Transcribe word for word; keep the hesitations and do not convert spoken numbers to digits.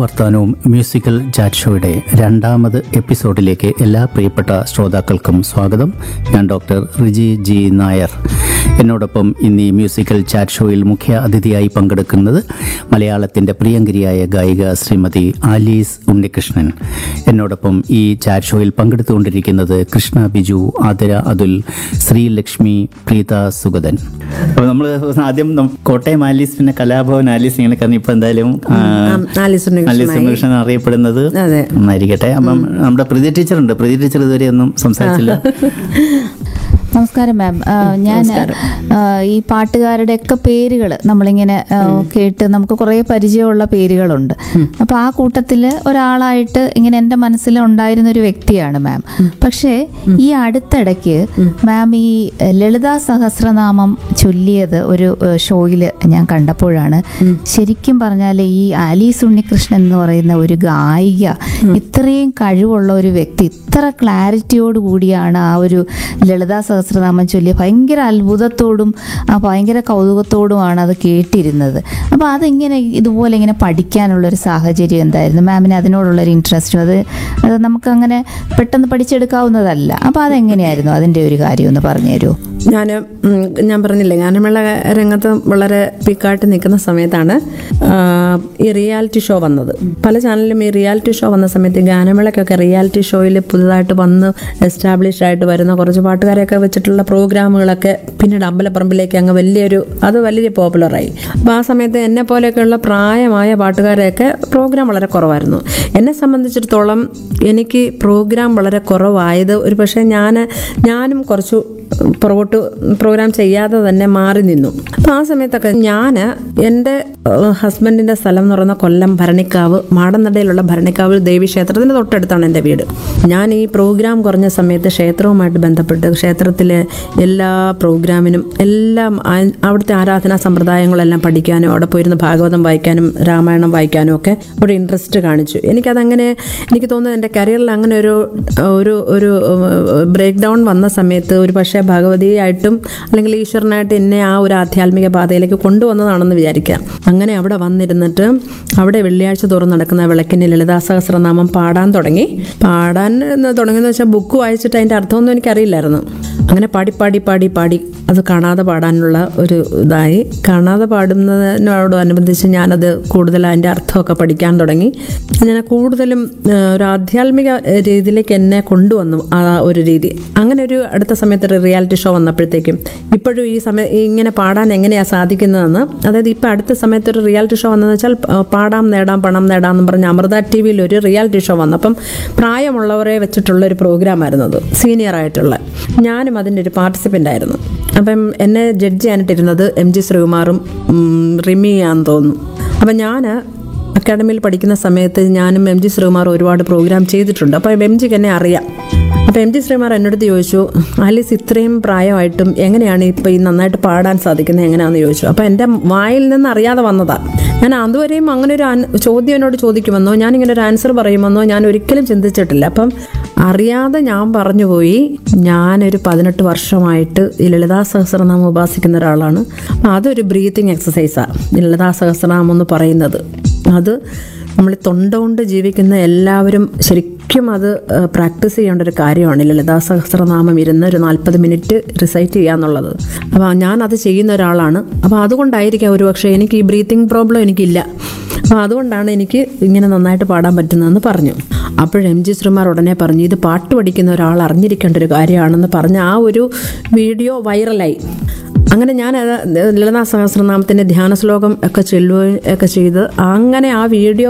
വർത്താനവും musical chat ഷോയുടെ രണ്ടാമത് എപ്പിസോഡിലേക്ക് എല്ലാ പ്രിയപ്പെട്ട ശ്രോതാക്കൾക്കും സ്വാഗതം. ഞാൻ ഡോക്ടർ റിജി ജി നായർ. എന്നോടൊപ്പം ഇന്ന് ഈ മ്യൂസിക്കൽ ചാറ്റ് ഷോയിൽ മുഖ്യ അതിഥിയായി പങ്കെടുക്കുന്നത് മലയാളത്തിൻ്റെ പ്രിയങ്കരിയായ ഗായിക ശ്രീമതി ആലീസ് ഉണ്ണികൃഷ്ണൻ. എന്നോടൊപ്പം ഈ ചാറ്റ് ഷോയിൽ പങ്കെടുത്തുകൊണ്ടിരിക്കുന്നത് കൃഷ്ണ ബിജു, ആതിര അതുൽ, ശ്രീലക്ഷ്മി, പ്രീത സുഗതൻ. അപ്പോൾ നമ്മൾ ആദ്യം കോട്ടയം ആലീസ്, പിന്നെ കലാഭവൻ ആലീസ്, ഇങ്ങനെ കാരണം ഇപ്പോൾ എന്തായാലും ആലീസ് ഉണ്ണികൃഷ്ണൻ അറിയപ്പെടുന്നത് നന്നായിരിക്കട്ടെ. അപ്പം നമ്മുടെ പ്രീതി ടീച്ചർ ഉണ്ട്. പ്രീതി ടീച്ചർ ഇതുവരെ ഒന്നും സംസാരിച്ചില്ല. നമസ്കാരം മാം. ഞാൻ ഈ പാട്ടുകാരുടെയൊക്കെ പേരുകൾ നമ്മളിങ്ങനെ കേട്ട് നമുക്ക് കുറേ പരിചയമുള്ള പേരുകളുണ്ട്. അപ്പോൾ ആ കൂട്ടത്തിൽ ഒരാളായിട്ട് ഇങ്ങനെ എൻ്റെ മനസ്സിൽ ഉണ്ടായിരുന്ന ഒരു വ്യക്തിയാണ് മാം. പക്ഷേ ഈ അടുത്തിടയ്ക്ക് മാം ഈ ലളിതാ സഹസ്രനാമം ചൊല്ലിയത് ഒരു ഷോയിൽ ഞാൻ കണ്ടപ്പോഴാണ് ശരിക്കും പറഞ്ഞാൽ ഈ ആലീസ് ഉണ്ണികൃഷ്ണൻ എന്ന് പറയുന്ന ഒരു ഗായിക, ഇത്രയും കഴിവുള്ള ഒരു വ്യക്തി, ഇത്ര ക്ലാരിറ്റിയോട് കൂടിയാണ് ആ ഒരു ലളിതാ സഹസ്രനാമം ചൊല്ലി ഭയങ്കര അത്ഭുതത്തോടും ആ ഭയങ്കര കൗതുകത്തോടുമാണ് അത് കേട്ടിരുന്നത്. അപ്പോൾ അതിങ്ങനെ ഇതുപോലെ ഇങ്ങനെ പഠിക്കാനുള്ളൊരു സാഹചര്യം എന്തായിരുന്നു മാമിന്? അതിനോടുള്ളൊരു ഇൻട്രസ്റ്റും അത് അത് നമുക്കങ്ങനെ പെട്ടെന്ന് പഠിച്ചെടുക്കാവുന്നതല്ല. അപ്പോൾ അതെങ്ങനെയായിരുന്നു അതിൻ്റെ ഒരു കാര്യം ഒന്ന് പറഞ്ഞു തരുമോ? ഞാൻ ഞാൻ പറഞ്ഞില്ലേ, ഗാനമേള രംഗത്ത് വളരെ പീക്കായിട്ട് നിൽക്കുന്ന സമയത്താണ് ഈ റിയാലിറ്റി ഷോ വന്നത്. പല ചാനലിലും ഈ റിയാലിറ്റി ഷോ വന്ന സമയത്ത് ഗാനമേളയ്ക്കൊക്കെ റിയാലിറ്റി ഷോയിൽ പുതുതായിട്ട് വന്ന് എസ്റ്റാബ്ലിഷ് ആയിട്ട് വരുന്ന കുറച്ച് പാട്ടുകാരെയൊക്കെ വെച്ചിട്ടുള്ള പ്രോഗ്രാമുകളൊക്കെ പിന്നീട് അമ്പലപ്പറമ്പിലേക്ക് അങ്ങ് വലിയൊരു അത് വലിയ പോപ്പുലറായി. അപ്പോൾ ആ സമയത്ത് എന്നെ പോലെയൊക്കെയുള്ള പ്രായമായ പാട്ടുകാരെയൊക്കെ പ്രോഗ്രാം വളരെ കുറവായിരുന്നു. എന്നെ സംബന്ധിച്ചിടത്തോളം എനിക്ക് പ്രോഗ്രാം വളരെ കുറവായത് ഒരു പക്ഷേ ഞാൻ ഞാനും കുറച്ചു പുറകോട്ട് പ്രോഗ്രാം ചെയ്യാതെ തന്നെ മാറി നിന്നു. അപ്പം ആ സമയത്തൊക്കെ ഞാൻ എൻ്റെ ഹസ്ബൻഡിൻ്റെ സ്ഥലം എന്ന് പറയുന്ന കൊല്ലം ഭരണിക്കാവ്, മാടനടയിലുള്ള ഭരണിക്കാവ് ദേവീക്ഷേത്രത്തിന് തൊട്ടടുത്താണ് എൻ്റെ വീട്. ഞാൻ ഈ പ്രോഗ്രാം കുറഞ്ഞ സമയത്ത് ക്ഷേത്രവുമായിട്ട് ബന്ധപ്പെട്ട് ക്ഷേത്രത്തിലെ എല്ലാ പ്രോഗ്രാമിനും എല്ലാം അവിടുത്തെ ആരാധനാ സമ്പ്രദായങ്ങളെല്ലാം പഠിക്കാനും അവിടെ പോയിരുന്ന് ഭാഗവതം വായിക്കാനും രാമായണം വായിക്കാനും ഒക്കെ ഒരു ഇൻട്രസ്റ്റ് കാണിച്ചു. എനിക്കതങ്ങനെ എനിക്ക് തോന്നുന്നത് എൻ്റെ കരിയറിൽ അങ്ങനെ ഒരു ഒരു ഒരു ബ്രേക്ക് ഡൗൺ വന്ന സമയത്ത് ഒരു പക്ഷേ ഭഗവതിയായിട്ടും അല്ലെങ്കിൽ ഈശ്വരനായിട്ട് എന്നെ ആ ഒരു ആധ്യാത്മിക പാതയിലേക്ക് കൊണ്ടുവന്നതാണെന്ന് വിചാരിക്കാം. അങ്ങനെ അവിടെ വന്നിരുന്നിട്ട് അവിടെ വെള്ളിയാഴ്ച തോറും നടക്കുന്ന വിളക്കിന് ലളിതാ സഹസ്രനാമം പാടാൻ തുടങ്ങി. പാടാൻ തുടങ്ങിയെന്ന് വെച്ചാൽ ബുക്ക് വായിച്ചിട്ട് അതിൻ്റെ അർത്ഥമൊന്നും എനിക്കറിയില്ലായിരുന്നു. അങ്ങനെ പാടി പാടി പാടി പാടി അത് കാണാതെ പാടാനുള്ള ഒരു ഇതായി. കാണാതെ പാടുന്നതിനോടനുബന്ധിച്ച് ഞാനത് കൂടുതൽ അതിൻ്റെ അർത്ഥമൊക്കെ പഠിക്കാൻ തുടങ്ങി. ഞാൻ കൂടുതലും ഒരു ആധ്യാത്മിക രീതിയിലേക്ക് എന്നെ കൊണ്ടുവന്നു ആ ഒരു രീതി. അങ്ങനെ ഒരു അടുത്ത സമയത്ത് ഒരു റിയാലിറ്റി ഷോ വന്നപ്പോഴത്തേക്കും ഇപ്പോഴും ഈ സമയം ഇങ്ങനെ പാടാൻ എങ്ങനെയാണ് സാധിക്കുന്നതെന്ന്, അതായത് ഇപ്പം അടുത്ത സമയത്ത് ഒരു റിയാലിറ്റി ഷോ വന്നതെന്ന് വെച്ചാൽ പാടാം നേടാം പണം നേടാം എന്ന് പറഞ്ഞ് അമൃത ടി വിയിൽ ഒരു റിയാലിറ്റി ഷോ വന്നു. അപ്പം പ്രായമുള്ളവരെ വെച്ചിട്ടുള്ള ഒരു പ്രോഗ്രാമായിരുന്നു അത്, സീനിയർ ആയിട്ടുള്ള. ഞാനും അതിൻ്റെ ഒരു പാർട്ടിസിപ്പൻ്റ് ആയിരുന്നു. അപ്പം എന്നെ ജഡ്ജ് ചെയ്യാനിട്ടിരുന്നത് എം ജി ശ്രീകുമാറും റിമിയാന്ന് തോന്നുന്നു. അപ്പം ഞാൻ അക്കാഡമിയിൽ പഠിക്കുന്ന സമയത്ത് ഞാനും എം ജി ശ്രീകുമാറും ഒരുപാട് പ്രോഗ്രാം ചെയ്തിട്ടുണ്ട്. അപ്പം എം ജിക്ക് എന്നെ അറിയാം. അപ്പോൾ എം ജി ശ്രീകുമാർ എന്നോട് ചോദിച്ചു, ആലീസ് ഇത്രയും പ്രായമായിട്ടും എങ്ങനെയാണ് ഇപ്പോൾ ഈ നന്നായിട്ട് പാടാൻ സാധിക്കുന്നത് എങ്ങനെയാണെന്ന് ചോദിച്ചു. അപ്പോൾ എൻ്റെ വായിൽ നിന്ന് അറിയാതെ വന്നതാണ്. ഞാൻ അതുവരെയും അങ്ങനെ ഒരു ചോദ്യം എന്നോട് ചോദിക്കുമെന്നോ ഞാനിങ്ങനെ ഒരു ആൻസർ പറയുമെന്നോ ഞാൻ ഒരിക്കലും ചിന്തിച്ചിട്ടില്ല. അപ്പം അറിയാതെ ഞാൻ പറഞ്ഞുപോയി, ഞാനൊരു പതിനെട്ട് വർഷമായിട്ട് ഈ ലളിതാ സഹസ്രനാമം ഉപാസിക്കുന്ന ഒരാളാണ്. അതൊരു ബ്രീത്തിങ് എക്സസൈസാണ് ലളിതാ സഹസ്രനാമം എന്ന് പറയുന്നത്. അത് നമ്മൾ തൊണ്ട കൊണ്ട് ജീവിക്കുന്ന എല്ലാവരും ശരിക്കും അത് പ്രാക്ടീസ് ചെയ്യേണ്ട ഒരു കാര്യമാണ്. ലളിതാ സഹസ്രനാമം ഇരുന്ന് ഒരു നാൽപ്പത് മിനിറ്റ് റിസൈറ്റ് ചെയ്യുക എന്നുള്ളത്. അപ്പോൾ ഞാനത് ചെയ്യുന്ന ഒരാളാണ്. അപ്പോൾ അതുകൊണ്ടായിരിക്കാം ഒരു പക്ഷേ എനിക്ക് ഈ ബ്രീത്തിങ് പ്രോബ്ലം എനിക്കില്ല. അപ്പോൾ അതുകൊണ്ടാണ് എനിക്ക് ഇങ്ങനെ നന്നായിട്ട് പാടാൻ പറ്റുന്നതെന്ന് പറഞ്ഞു. അപ്പോൾ എം ജി ശ്രീകുമാർ ഉടനെ പറഞ്ഞു, ഇത് പാട്ട് പഠിക്കുന്ന ഒരാൾ അറിഞ്ഞിരിക്കേണ്ട ഒരു കാര്യമാണെന്ന് പറഞ്ഞ് ആ ഒരു വീഡിയോ വൈറലായി. അങ്ങനെ ഞാൻ ലളിതാ സഹസ്രനാമത്തിൻ്റെ ധ്യാന ശ്ലോകം ഒക്കെ ചൊല്ലുകയും ഒക്കെ ചെയ്ത് അങ്ങനെ ആ വീഡിയോ